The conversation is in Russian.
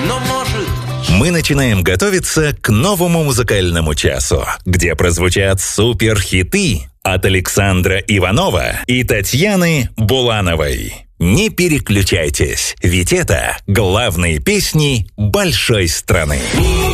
но может. Мы начинаем готовиться к новому музыкальному часу, где прозвучат суперхиты от Александра Иванова и Татьяны Булановой. Не переключайтесь, ведь это главные песни большой страны.